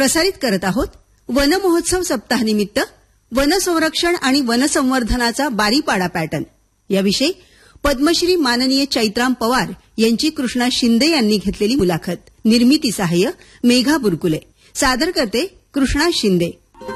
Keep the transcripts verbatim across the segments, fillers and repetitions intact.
प्रसारित करत आहोत वन महोत्सव सप्ताहानिमित्त वन संरक्षण आणि वन संवर्धनाचा बारीपाडा पॅटर्न याविषयी पद्मश्री माननीय चैत्राम पवार यांची कृष्णा शिंदे यांनी घेतलेली मुलाखत. निर्मिती सहाय्य मेघा बुरकुले. सादर करते कृष्णा शिंदे.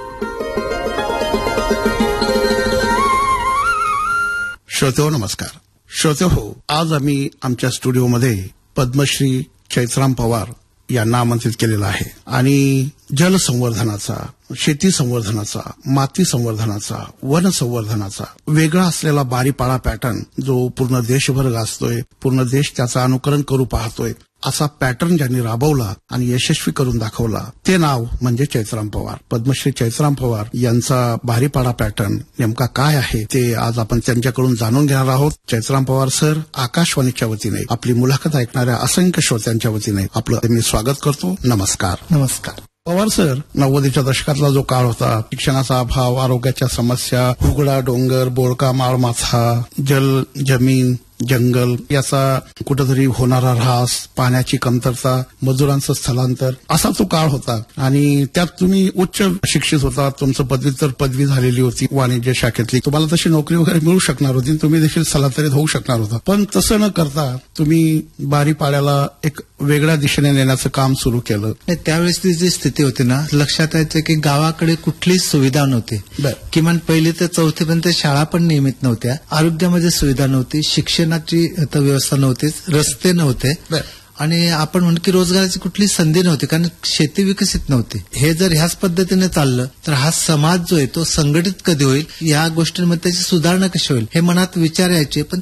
श्रोतो नमस्कार. श्रोतो हो, आज आम्ही आमच्या स्टुडिओमध्ये पद्मश्री चैत्राम पवार यांना आमंत्रित केलेला आहे आणि जलसंवर्धनाचा, शेती संवर्धनाचा, माती संवर्धनाचा, वन संवर्धनाचा वेगळा असलेला बारीपाडा पॅटर्न जो पूर्ण देशभर गाजतोय, पूर्ण देश त्याचं अनुकरण करू पाहतोय, असा पॅटर्न ज्यांनी राबवला आणि यशस्वी करून दाखवला ते नाव म्हणजे चैत्राम पवार. पद्मश्री चैत्राम पवार यांचा बारीपाडा पॅटर्न नेमका काय आहे ते आज आपण त्यांच्याकडून जाणून घेणार आहोत. चैत्राम पवार सर, आकाशवाणीच्या वतीने आपली मुलाखत ऐकणाऱ्या असंख्य श्रोत्यांच्या वतीने आपलं मी स्वागत करतो. नमस्कार. नमस्कार. पवार सर, नव्वदीच्या दशकातला जो काळ होता, शिक्षणाचा अभाव, आरोग्याच्या समस्या, उघडा डोंगर, बोळका माळमाथा, जल जमीन जंगल याचा कुठेतरी होणारा ऱ्हास, पाण्याची कमतरता, मजुरांचं स्थलांतर, असा तो काळ होता आणि त्यात तुम्ही उच्च शिक्षित होता. तुमचं पदव्युत्तर पदवी झालेली होती वाणिज्य शाखेतली. तुम्हाला तशी नोकरी वगैरे मिळू शकणार होती, तुम्ही देखील स्थलांतरित होऊ शकणार होता. पण तसं न करता तुम्ही बारीपाड्याला एक वेगळ्या दिशेने नेण्याचं काम सुरू केलं. त्यावेळेस ती जी स्थिती होती ना, लक्षात यायचं की गावाकडे कुठलीच सुविधा नव्हती. किमान पहिली ते चौथीपर्यंत शाळा पण नियमित नव्हत्या. आरोग्यामध्ये सुविधा नव्हती, शिक्षणाची व्यवस्था नव्हती, रस्ते नव्हते आणि आपण म्हणतो की रोजगाराची कुठली संधी नव्हती, कारण शेती विकसित नव्हती. हे जर ह्याच पद्धतीने चाललं तर हा समाज जो आहे तो संघटित कधी होईल, या गोष्टींमध्ये त्याची सुधारणा कशी होईल हे मनात विचार यायचे. पण